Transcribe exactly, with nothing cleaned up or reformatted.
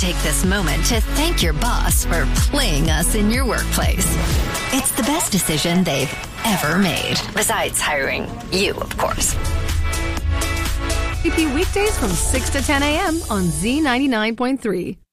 take this moment to thank your boss for playing us in your workplace. It's the best decision they've ever made. Besides hiring you, of course. Weekdays from six to ten a.m. on Z ninety-nine point three.